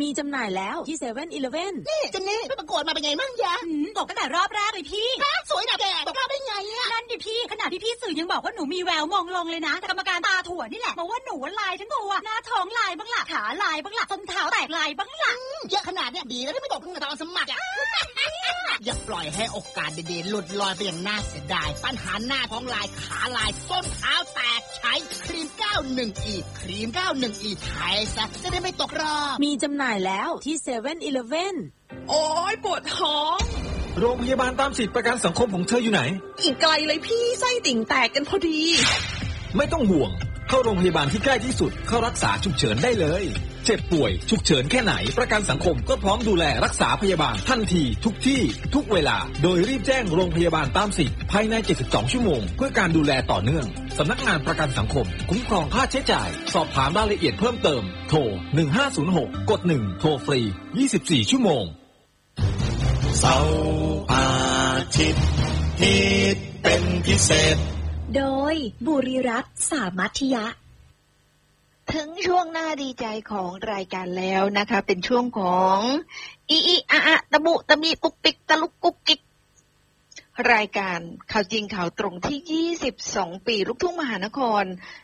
มีจำหน่ายแล้วที่เซเว่นอีเลฟเว่นนี่เจนนี่ไปประกวดมาเป็นไงมั่งยะตกตั้งแต่รอบแรกเลยพี่สวยนะแกตกรอบได้ไงอ่ะนั่นดิพี่ขนาดพี่สื่อยังบอกว่าหนูมีแววมองลงเลยนะแต่กรรมการตาถั่วนี่แหละบอกว่าหนูลายทั้งตัวหน้าท้องลายบ้างล่ะขาลายบ้างล่ะส้นเท้าแตกลายบ้างล่ะเยอะขนาดเนี้ยดีแล้วที่ไม่บอกตั้งแต่ตอนสมัครอ่ะอย่าปล่อยให้โอกาสดีๆหลุดลอยไปอย่างน่าเสียดายปัญหาหน้าท้องลายขาลายส้นเท้าแตกใช้ครีม 91E ครีม 91E ใช้ซะจะได้ไม่ตกรอบมีจำหน่ายแล้วที่เซเว่นอีเลฟเว่นโอ้ยปวดท้องโรงพยาบาลตามสิทธิประกันสังคมของเธออยู่ไหนอีกไกลเลยพี่ไส้ติ่งแตกกันพอดีไม่ต้องห่วงเข้าโรงพยาบาลที่ใกล้ที่สุดเข้ารักษาฉุกเฉินได้เลยเจ็บป่วยฉุกเฉินแค่ไหนประกันสังคมก็พร้อมดูแลรักษาพยาบาลทันทีทุกที่ทุกเวลาโดยรีบแจ้งโรงพยาบาลตามสิทธิ์ภายใน72ชั่วโมงเพื่อการดูแลต่อเนื่องสำนักงานประกันสังคมคุ้มครองค่าใช้จ่ายสอบถามรายละเอียดเพิ่มเติมโทร1506กด1โทรฟรี24ชั่วโมงเสาร์อาทิตย์ฮิตเป็นพิเศษโดยบุรีรัตน์สามัคคียะถึงช่วงหน้าดีใจของรายการแล้วนะคะเป็นช่วงของอีอะตะบุตะมีปุกปิกตะลุกกุกกิกรายการข่าวจริงข่าวตรงที่22ปีลูกทุ่งมหานคร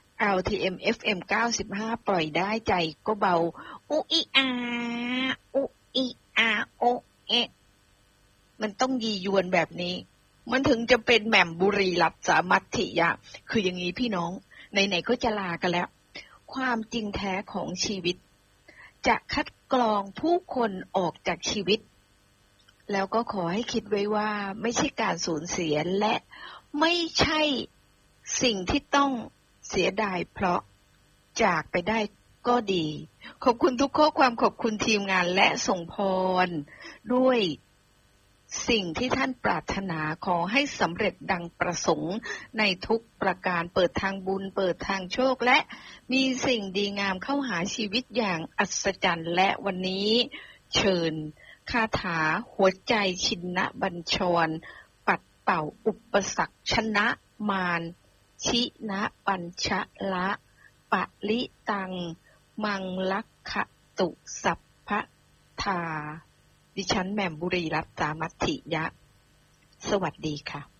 LTM FM 95ปล่อยได้ใจก็เบาอุอีอาอุอีอาโอเอมันต้องยียวนแบบนี้มันถึงจะเป็นแหม่มบุรีรัตน์สามัคคียะคืออย่างนี้พี่น้องไหนๆก็จะลากันแล้วความจริงแท้ของชีวิตจะคัดกรองผู้คนออกจากชีวิตแล้วก็ขอให้คิดไว้ว่าไม่ใช่การสูญเสียและไม่ใช่สิ่งที่ต้องเสียดายเพราะจากไปได้ก็ดีขอบคุณทุกข้อความขอบคุณทีมงานและส่งพรด้วยสิ่งที่ท่านปรารถนาขอให้สำเร็จดังประสงค์ในทุกประการเปิดทางบุญเปิดทางโชคและมีสิ่งดีงามเข้าหาชีวิตอย่างอัศจรรย์และวันนี้เชิญคาถาหัวใจชินบัญชรปัดเป่าอุปสรรคชนะมารชินะปัญชะละปะลิตังมังลักขตุสัพพทาดิฉันแหม่มบุรีรัตน์สามัคคียะสวัสดีค่ะ